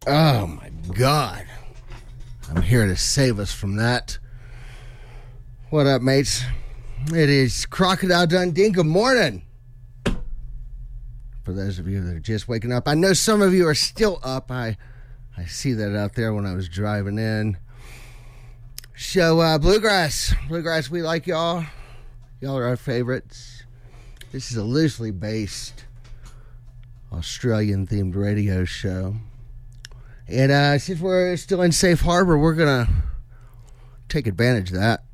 Oh my God. I'm here to save us from that. What up, mates? It is Crocodile Dundee. Good morning. For those of you that are just waking up, I know some of you are still up. I see that out there when I was driving in. So, Bluegrass, we like y'all. Y'all are our favorites. This is a loosely based Australian-themed radio show. And since we're still in safe harbor, we're going to take advantage of that.